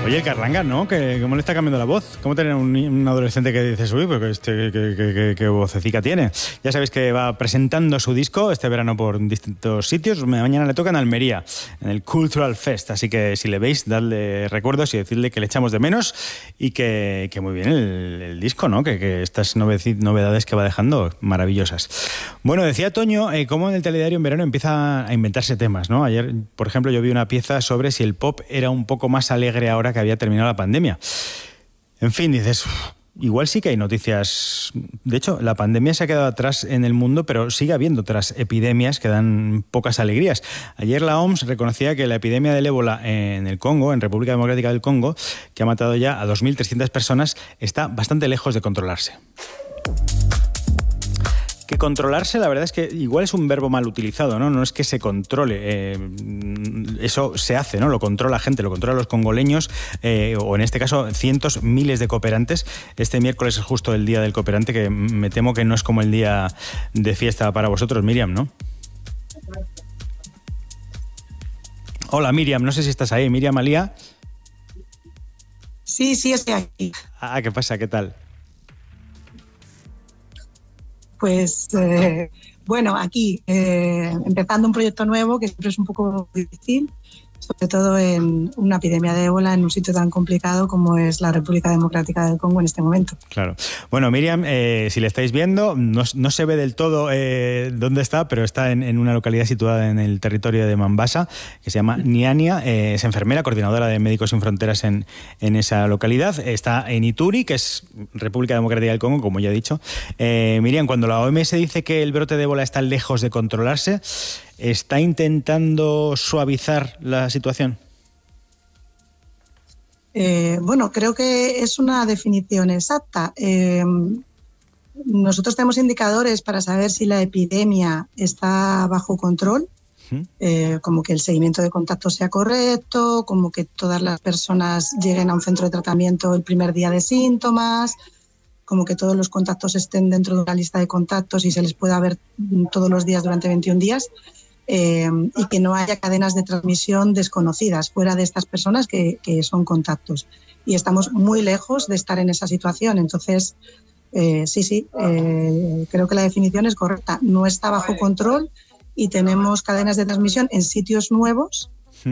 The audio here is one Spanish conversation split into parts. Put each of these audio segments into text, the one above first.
Oye, el Carlanga, ¿no? ¿Cómo le está cambiando la voz? ¿Cómo tener un adolescente que dices, uy, pues qué vocecica tiene? Ya sabéis que va presentando su disco este verano por distintos sitios. Mañana le toca en Almería, en el Cultural Fest. Así que si le veis, dadle recuerdos y decirle que le echamos de menos y que muy bien el disco, ¿no? Que estas novedades que va dejando, maravillosas. Bueno, decía Toño, cómo en el telediario en verano empieza a inventarse temas, ¿no? Ayer, por ejemplo, yo vi una pieza sobre si el pop era un poco más alegre ahora que había terminado la pandemia. En fin, dices, igual sí que hay noticias. De hecho, la pandemia se ha quedado atrás en el mundo, pero sigue habiendo otras epidemias que dan pocas alegrías. Ayer la OMS reconocía que la epidemia del ébola en el Congo, en República Democrática del Congo, que ha matado ya a 2.300 personas, está bastante lejos de controlarse. Que controlarse, la verdad es que igual es un verbo mal utilizado, ¿no? No es que se controle, eso se hace, ¿no? Lo controla gente, lo controla los congoleños, o en este caso cientos, miles de cooperantes. Este miércoles es justo el día del cooperante, que me temo que no es como el día de fiesta para vosotros, Miriam, ¿no? Hola, Miriam, no sé si estás ahí. Miriam Alía. Sí, estoy aquí. ¿Qué pasa? ¿Qué tal? Pues bueno, aquí empezando un proyecto nuevo que siempre es un poco difícil, sobre todo en una epidemia de ébola en un sitio tan complicado como es la República Democrática del Congo en este momento. Claro. Bueno, Miriam, si le estáis viendo, no se ve del todo dónde está, pero está en una localidad situada en el territorio de Mambasa, que se llama Niania. Es enfermera, coordinadora de Médicos Sin Fronteras en esa localidad. Está en Ituri, que es República Democrática del Congo, como ya he dicho. Miriam, cuando la OMS dice que el brote de ébola está lejos de controlarse, ¿está intentando suavizar la situación? Bueno, creo que es una definición exacta. Nosotros tenemos indicadores para saber si la epidemia está bajo control, como que el seguimiento de contactos sea correcto, como que todas las personas lleguen a un centro de tratamiento el primer día de síntomas, como que todos los contactos estén dentro de una lista de contactos y se les pueda ver todos los días durante 21 días. Y que no haya cadenas de transmisión desconocidas fuera de estas personas que son contactos. Y estamos muy lejos de estar en esa situación. Entonces, creo que la definición es correcta. No está bajo control y tenemos cadenas de transmisión en sitios nuevos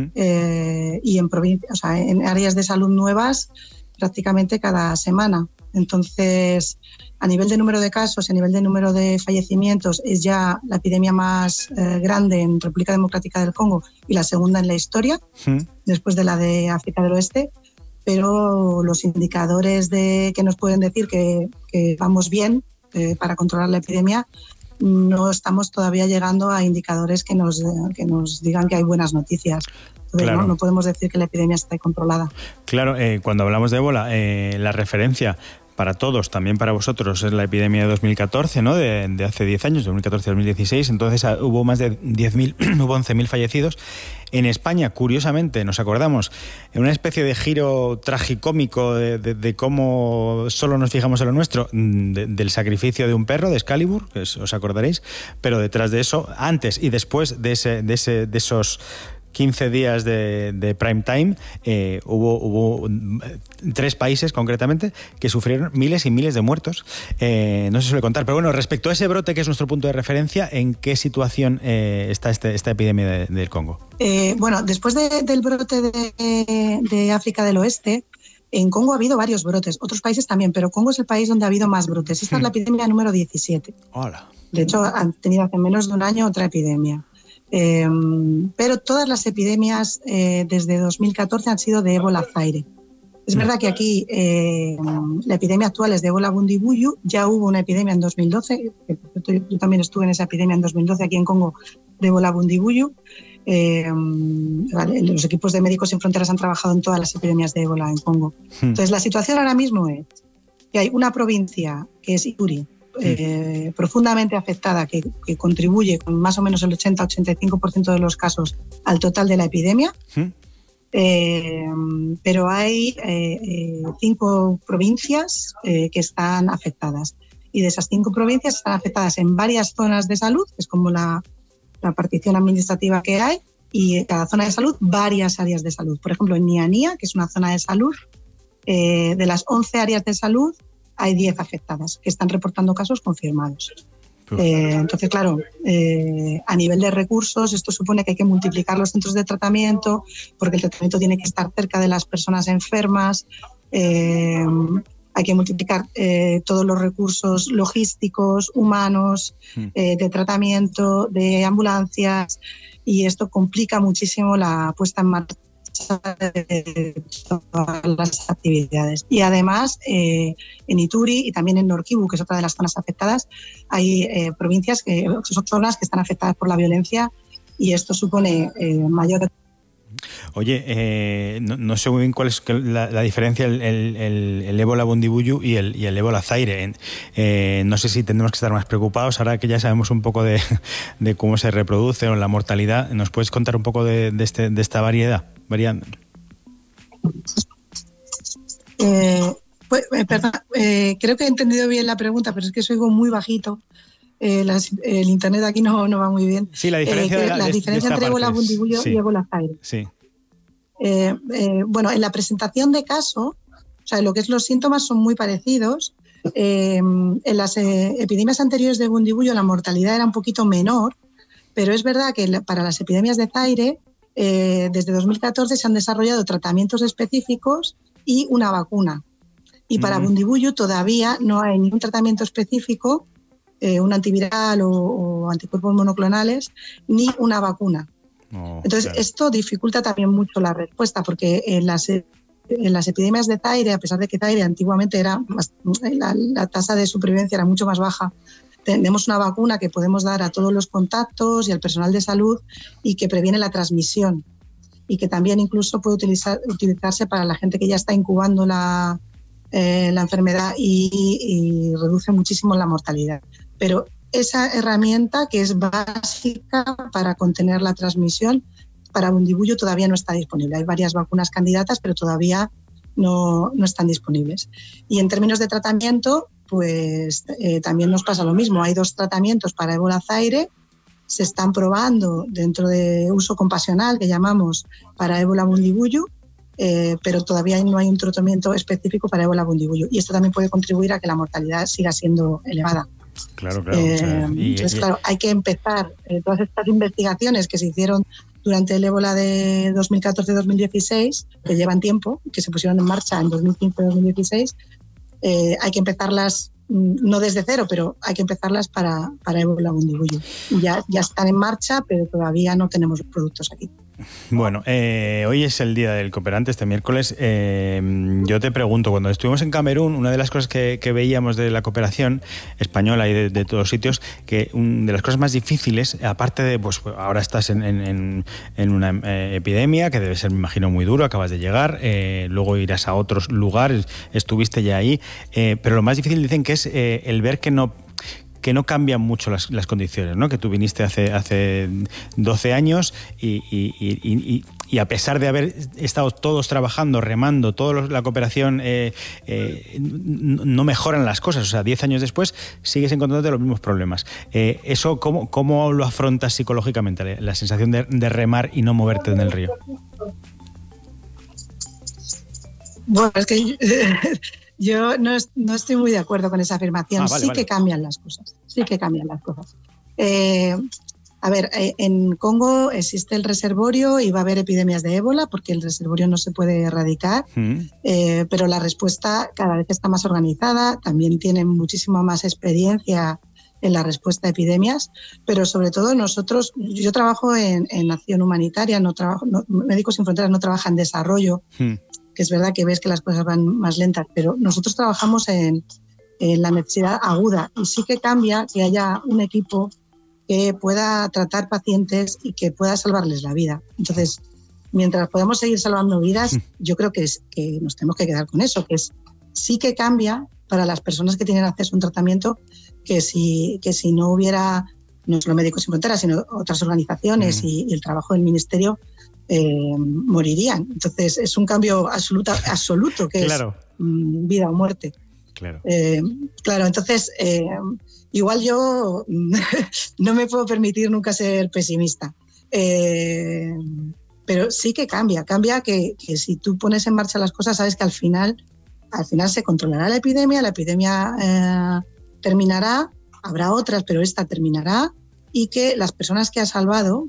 y en provincias, o sea, en áreas de salud nuevas prácticamente cada semana. Entonces, a nivel de número de casos, a nivel de número de fallecimientos, es ya la epidemia más grande en República Democrática del Congo y la segunda en la historia, después de la de África del Oeste. Pero los indicadores que nos pueden decir que vamos bien para controlar la epidemia, no estamos todavía llegando a indicadores que nos digan que hay buenas noticias. Entonces, claro, no podemos decir que la epidemia está controlada. Claro, cuando hablamos de ébola, la referencia para todos, también para vosotros, es la epidemia de 2014, ¿no? De hace 10 años, 2014-2016. Entonces hubo más de 10.000, hubo 11.000 fallecidos. En España, curiosamente, nos acordamos, en una especie de giro tragicómico de cómo solo nos fijamos en lo nuestro, del sacrificio de un perro, de Excalibur, que os acordaréis, pero detrás de eso, antes y después de esos 15 días de prime time, hubo 3 países concretamente que sufrieron miles y miles de muertos. No se suele contar, pero bueno, respecto a ese brote que es nuestro punto de referencia, ¿en qué situación está esta epidemia del Congo? Bueno, después del brote de África del Oeste, en Congo ha habido varios brotes, otros países también, pero Congo es el país donde ha habido más brotes. Esta es la epidemia número 17. Hola. De hecho, han tenido hace menos de un año otra epidemia. Pero todas las epidemias desde 2014 han sido de ébola Zaire. Es verdad que aquí la epidemia actual es de ébola Bundibugyo. Ya hubo una epidemia en 2012, yo también estuve en esa epidemia en 2012 aquí en Congo, de ébola Bundibugyo. Los equipos de Médicos Sin Fronteras han trabajado en todas las epidemias de ébola en Congo. Entonces la situación ahora mismo es que hay una provincia que es Ituri, profundamente afectada, que contribuye con más o menos el 80-85% de los casos al total de la epidemia. Pero hay 5 provincias que están afectadas, y de esas 5 provincias están afectadas en varias zonas de salud, que es como la partición administrativa que hay, y cada zona de salud varias áreas de salud. Por ejemplo, en Nianía, que es una zona de salud, de las 11 áreas de salud hay 10 afectadas que están reportando casos confirmados. Entonces, claro, a nivel de recursos, esto supone que hay que multiplicar los centros de tratamiento, porque el tratamiento tiene que estar cerca de las personas enfermas. Hay que multiplicar todos los recursos logísticos, humanos, de tratamiento, de ambulancias, y esto complica muchísimo la puesta en marcha de todas las actividades. Y además, en Ituri y también en Norkivu, que es otra de las zonas afectadas, hay provincias, son zonas que están afectadas por la violencia, y esto supone mayor... Oye, no sé muy bien cuál es la diferencia el ébola Bundibugyo y el ébola Zaire. No sé si tendremos que estar más preocupados ahora que ya sabemos un poco de cómo se reproduce o la mortalidad. ¿Nos puedes contar un poco de esta variedad? Perdón, creo que he entendido bien la pregunta, pero es que soy muy bajito. El internet aquí no va muy bien. Sí, la diferencia, la diferencia entre ébola Bundibugyo y ébola Zaire. Sí. Bueno, en la presentación de caso, o sea, lo que es los síntomas son muy parecidos. En las epidemias anteriores de Bundibugyo la mortalidad era un poquito menor, pero es verdad que para las epidemias de Zaire, desde 2014 se han desarrollado tratamientos específicos y una vacuna. Y para Bundibugyo todavía no hay ningún tratamiento específico, un antiviral o anticuerpos monoclonales, ni una vacuna. Entonces, claro, esto dificulta también mucho la respuesta, porque en las epidemias de Zaire, a pesar de que Zaire antiguamente era la tasa de supervivencia era mucho más baja, tenemos una vacuna que podemos dar a todos los contactos y al personal de salud y que previene la transmisión, y que también incluso puede utilizarse para la gente que ya está incubando la enfermedad y reduce muchísimo la mortalidad. Pero esa herramienta, que es básica para contener la transmisión, para Bundibugyo todavía no está disponible. Hay varias vacunas candidatas, pero todavía no están disponibles. Y en términos de tratamiento, pues también nos pasa lo mismo. Hay 2 tratamientos para ébola Zaire, se están probando dentro de uso compasional, que llamamos, para ébola Bundibugyo, pero todavía no hay un tratamiento específico para ébola Bundibugyo. Y esto también puede contribuir a que la mortalidad siga siendo elevada. Claro. Entonces, claro, hay que empezar todas estas investigaciones que se hicieron durante el ébola de 2014-2016, que llevan tiempo, que se pusieron en marcha en 2015-2016, hay que empezarlas, no desde cero, pero hay que empezarlas para ébola Bundibugyo. Ya están en marcha, pero todavía no tenemos los productos aquí. Bueno, hoy es el Día del Cooperante, este miércoles. Yo te pregunto, cuando estuvimos en Camerún, una de las cosas que veíamos de la cooperación española y de todos sitios, que de las cosas más difíciles, aparte de, pues ahora estás en una epidemia, que debe ser, me imagino, muy duro, acabas de llegar, luego irás a otros lugares, estuviste ya ahí, pero lo más difícil dicen que es el ver que no cambian mucho las condiciones, ¿no? Que tú viniste hace 12 años y a pesar de haber estado todos trabajando, remando, toda la cooperación, no mejoran las cosas. O sea, 10 años después sigues encontrándote los mismos problemas. ¿Eso cómo lo afrontas psicológicamente, la sensación de remar y no moverte en el río? Bueno, es que yo no estoy muy de acuerdo con esa afirmación. Vale. Que cambian las cosas. Sí que cambian las cosas. A ver, en Congo existe el reservorio y va a haber epidemias de ébola porque el reservorio no se puede erradicar, pero la respuesta cada vez está más organizada, también tienen muchísima más experiencia en la respuesta a epidemias, pero sobre todo yo trabajo en acción humanitaria, Médicos Sin Fronteras no trabaja en desarrollo, que es verdad que ves que las cosas van más lentas, pero nosotros trabajamos en la necesidad aguda, y sí que cambia que haya un equipo que pueda tratar pacientes y que pueda salvarles la vida. Entonces, mientras podamos seguir salvando vidas, yo creo que nos tenemos que quedar con eso, que sí que cambia para las personas que tienen acceso a un tratamiento, que si no hubiera, no solo Médicos Sin Fronteras, sino otras organizaciones y el trabajo del Ministerio, morirían. Entonces es un cambio absoluto que claro. Es vida o muerte. Claro. Claro, entonces igual yo no me puedo permitir nunca ser pesimista. Pero sí que cambia que si tú pones en marcha las cosas, sabes que al final se controlará la epidemia terminará, habrá otras, pero esta terminará, y que las personas que ha salvado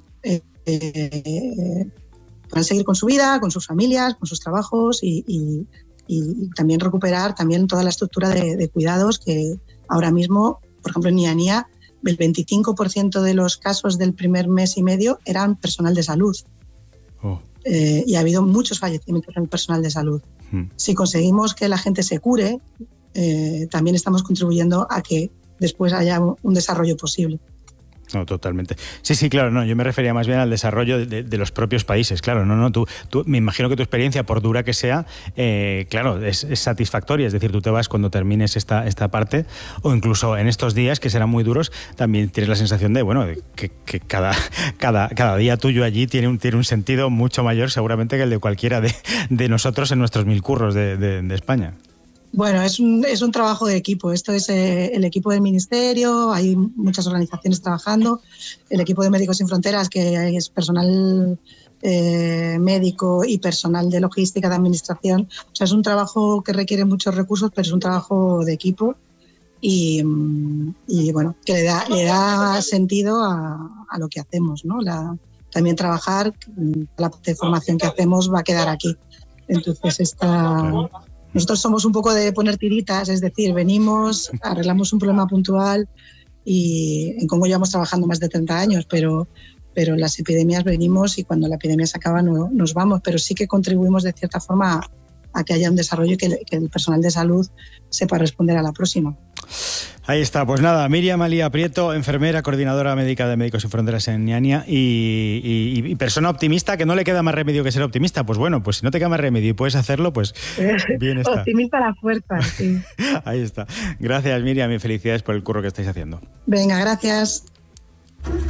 puedan seguir con su vida, con sus familias, con sus trabajos y también recuperar también toda la estructura de cuidados que ahora mismo, por ejemplo, en Niania, el 25% de los casos del primer mes y medio eran personal de salud. Y ha habido muchos fallecimientos en el personal de salud. Si conseguimos que la gente se cure, también estamos contribuyendo a que después haya un desarrollo posible. No, totalmente. Sí, claro, no, yo me refería más bien al desarrollo de los propios países, claro, tú me imagino que tu experiencia, por dura que sea, claro, es satisfactoria, es decir, tú te vas cuando termines esta parte, o incluso en estos días, que serán muy duros, también tienes la sensación de que cada día tuyo allí tiene un sentido mucho mayor seguramente que el de cualquiera de nosotros en nuestros 1000 curros de España. Bueno, es un trabajo de equipo. Esto es el equipo del Ministerio, hay muchas organizaciones trabajando, el equipo de Médicos Sin Fronteras, que es personal médico y personal de logística, de administración. O sea, es un trabajo que requiere muchos recursos, pero es un trabajo de equipo y bueno, que le da sentido a lo que hacemos, ¿no? También trabajar, la parte de formación que hacemos va a quedar aquí. Entonces, nosotros somos un poco de poner tiritas, es decir, venimos, arreglamos un problema puntual y en Congo llevamos trabajando más de 30 años, pero las epidemias venimos y cuando la epidemia se acaba nos vamos, pero sí que contribuimos de cierta forma a que haya un desarrollo y que el personal de salud sepa responder a la próxima. Ahí está, pues nada, Miriam Alía Prieto, enfermera, coordinadora médica de Médicos Sin Fronteras en Niania y persona optimista, que no le queda más remedio que ser optimista. Pues bueno, pues si no te queda más remedio y puedes hacerlo, pues bien está. Optimista a la fuerza, sí. Ahí está. Gracias, Miriam, y felicidades por el curro que estáis haciendo. Venga, gracias.